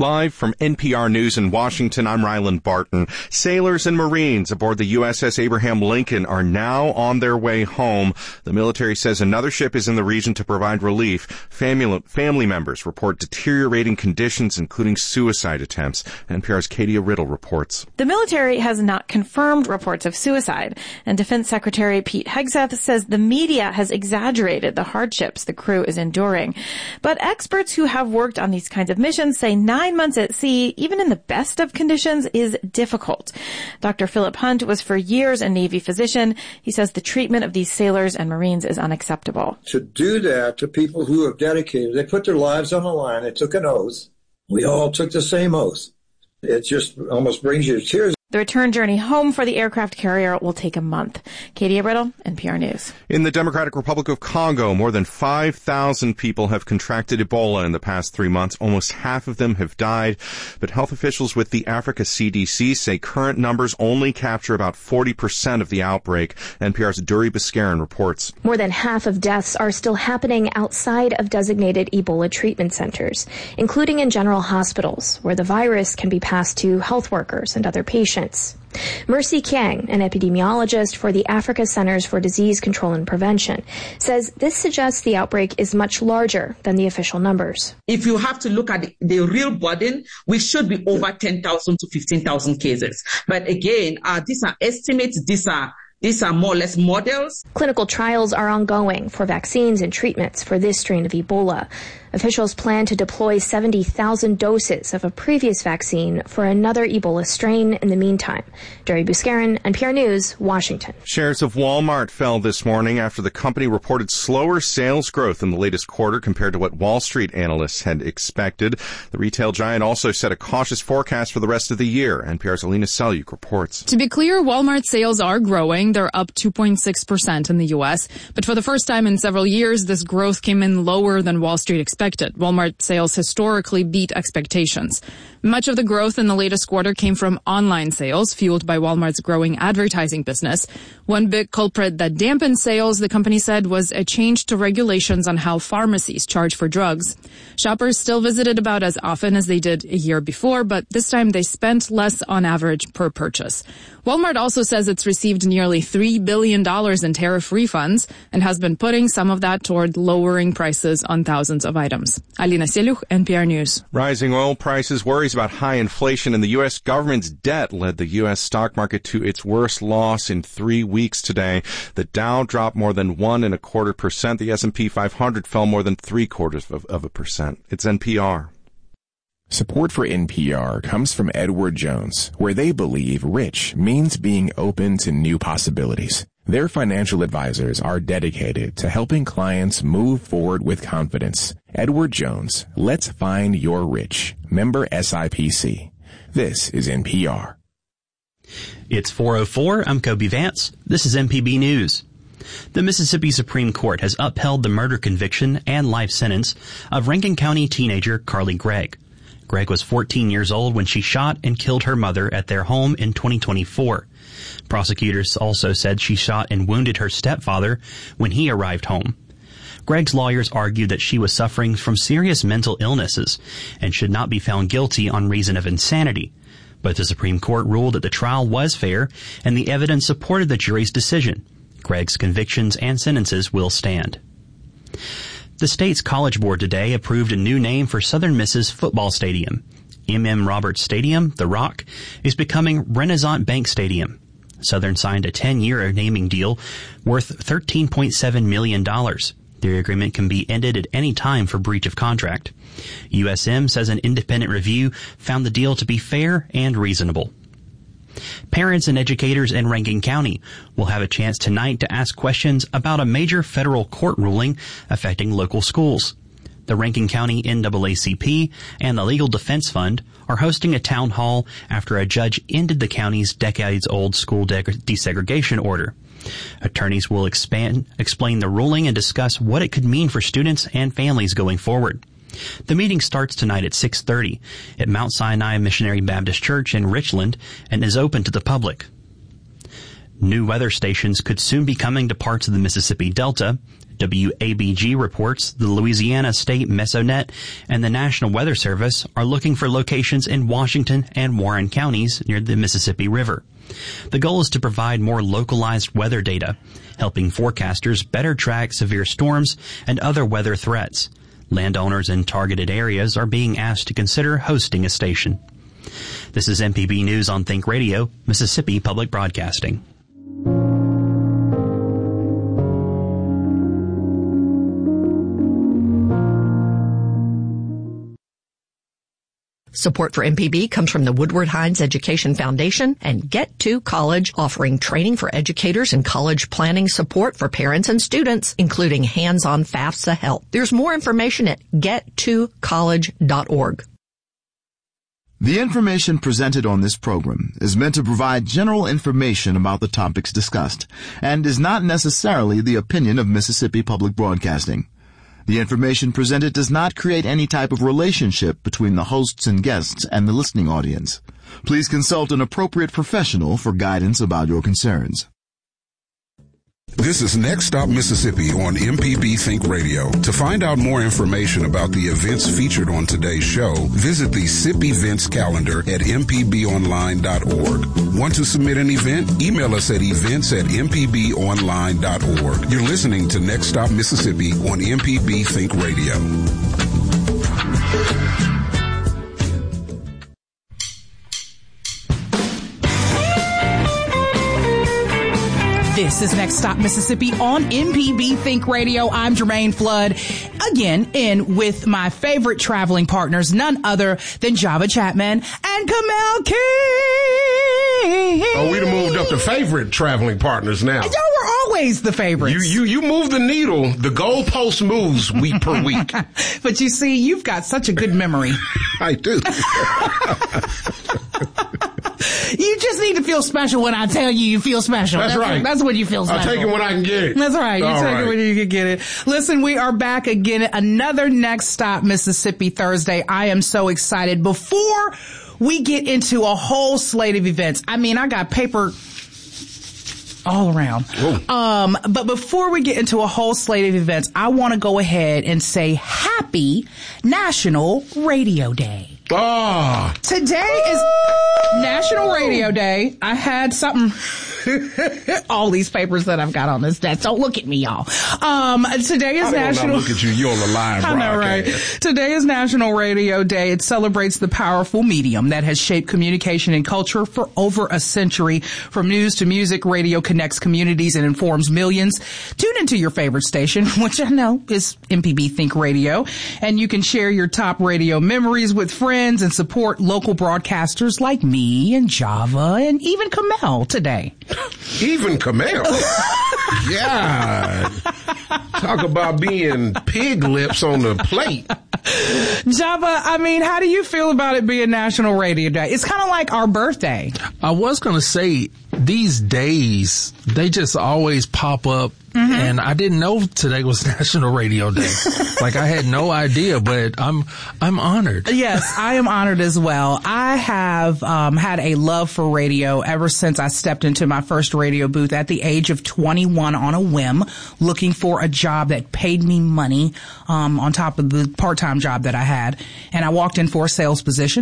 Live from NPR News in Washington, I'm Ryland Barton. Sailors and Marines aboard the USS Abraham Lincoln are now on their way home. The military says another ship is in the region to provide relief. Family members report deteriorating conditions, including suicide attempts. NPR's Katia Riddle reports. The military has not confirmed reports of suicide, and Defense Secretary Pete Hegseth says the media has exaggerated the hardships the crew is enduring. But experts who have worked on these kinds of missions say 9 months at sea, even in the best of conditions, is difficult. Dr. Philip Hunt was for years a Navy physician. He says the treatment of these sailors and Marines is unacceptable. To do that to people who have dedicated, they put their lives on the line, they took an oath. We all took the same oath. It just almost brings you to tears. The return journey home for the aircraft carrier will take a month. Katia Riddle, NPR News. In the Democratic Republic of Congo, more than 5,000 people have contracted Ebola in the past 3 months. Almost half of them have died. But health officials with the Africa CDC say current numbers only capture about 40% of the outbreak. NPR's Duri Baskarin reports. More than half of deaths are still happening outside of designated Ebola treatment centers, including in general hospitals, where the virus can be passed to health workers and other patients. Mercy Kiang, an epidemiologist for the Africa Centers for Disease Control and Prevention, says this suggests the outbreak is much larger than the official numbers. If you have to look at the real burden, we should be over 10,000 to 15,000 cases. But again, these are estimates, these are more or less models. Clinical trials are ongoing for vaccines and treatments for this strain of Ebola. Officials plan to deploy 70,000 doses of a previous vaccine for another Ebola strain in the meantime. Duri Baskarin, NPR News, Washington. Shares of Walmart fell this morning after the company reported slower sales growth in the latest quarter compared to what Wall Street analysts had expected. The retail giant also set a cautious forecast for the rest of the year. NPR's Alina Selyuk reports. To be clear, Walmart sales are growing. They're up 2.6% in the U.S. But for the first time in several years, this growth came in lower than Wall Street expected. Walmart sales historically beat expectations. Much of the growth in the latest quarter came from online sales, fueled by Walmart's growing advertising business. One big culprit that dampened sales, the company said, was a change to regulations on how pharmacies charge for drugs. Shoppers still visited about as often as they did a year before, but this time they spent less on average per purchase. Walmart also says it's received nearly $3 billion in tariff refunds and has been putting some of that toward lowering prices on thousands of items. Alina Selyuk, NPR News. Rising oil prices, worries about high inflation, and the U.S. government's debt led the U.S. stock market to its worst loss in 3 weeks today. The Dow dropped more than 1.25%. The S&P 500 fell more than 0.75%. It's NPR. Support for NPR comes from Edward Jones, where they believe rich means being open to new possibilities. Their financial advisors are dedicated to helping clients move forward with confidence. Edward Jones, let's find your rich. Member SIPC. This is NPR. It's 4:04. I'm Kobe Vance. This is MPB News. The Mississippi Supreme Court has upheld the murder conviction and life sentence of Rankin County teenager Carly Gregg. Gregg was 14 years old when she shot and killed her mother at their home in 2024. Prosecutors also said she shot and wounded her stepfather when he arrived home. Gregg's lawyers argued that she was suffering from serious mental illnesses and should not be found guilty on reason of insanity. But the Supreme Court ruled that the trial was fair and the evidence supported the jury's decision. Gregg's convictions and sentences will stand. The state's College Board today approved a new name for Southern Miss's football stadium. M.M. Roberts Stadium, The Rock, is becoming Renaissance Bank Stadium. Southern signed a 10-year naming deal worth $13.7 million. The agreement can be ended at any time for breach of contract. USM says an independent review found the deal to be fair and reasonable. Parents and educators in Rankin County will have a chance tonight to ask questions about a major federal court ruling affecting local schools. The Rankin County NAACP and the Legal Defense Fund are hosting a town hall after a judge ended the county's decades-old school desegregation order. Attorneys will explain the ruling and discuss what it could mean for students and families going forward. The meeting starts tonight at 6:30 at Mount Sinai Missionary Baptist Church in Richland and is open to the public. New weather stations could soon be coming to parts of the Mississippi Delta. WABG reports the Louisiana State Mesonet and the National Weather Service are looking for locations in Washington and Warren counties near the Mississippi River. The goal is to provide more localized weather data, helping forecasters better track severe storms and other weather threats. Landowners in targeted areas are being asked to consider hosting a station. This is MPB News on Think Radio, Mississippi Public Broadcasting. Support for MPB comes from the Woodward Hines Education Foundation and Get to College, offering training for educators and college planning support for parents and students, including hands-on FAFSA help. There's more information at gettocollege.org. The information presented on this program is meant to provide general information about the topics discussed and is not necessarily the opinion of Mississippi Public Broadcasting. The information presented does not create any type of relationship between the hosts and guests and the listening audience. Please consult an appropriate professional for guidance about your concerns. This is Next Stop Mississippi on MPB Think Radio. To find out more information about the events featured on today's show, visit the SIP events calendar at mpbonline.org. Want to submit an event? Email us at events@mpbonline.org. You're listening to Next Stop Mississippi on MPB Think Radio. This is Next Stop Mississippi on MPB Think Radio. I'm Jermaine Flood, again in with my favorite traveling partners, none other than Java Chapman and Kamel King. Oh, we done moved up to favorite traveling partners now. Y'all were always the favorites. You move the needle. The goalpost moves week per week. But you see, you've got such a good memory. I do. You just need to feel special when I tell you feel special. That's right. That's when you feel special. I'll take it when I can get it. That's right. You take it when you can get it. Listen, we are back again. Another Next Stop Mississippi Thursday. I am so excited. Before we get into a whole slate of events, I mean, I got paper all around. But before we get into a whole slate of events, I want to go ahead and say happy National Radio Day. Oh. Today is National Radio Day. I had something, all these papers that I've got on this desk. Don't look at me, y'all. Today is National. Look at you. You're on the live broadcast. I know, right? Today is National Radio Day. It celebrates the powerful medium that has shaped communication and culture for over a century. From news to music, radio connects communities and informs millions. Tune into your favorite station, which I know is MPB Think Radio, and you can share your top radio memories with friends and support local broadcasters like me and Java and even Kamel today. Even Kamel? Yeah. Talk about being pig lips on the plate. Java, I mean, how do you feel about it being National Radio Day? It's kind of like our birthday. I was going to say, these days, they just always pop up. Mm-hmm. And I didn't know today was National Radio Day. Like, I had no idea, but I'm honored. Yes, I am honored as well. I have had a love for radio ever since I stepped into my first radio booth at the age of 21 on a whim, looking for a job that paid me money on top of the part-time job that I had. And I walked in for a sales position.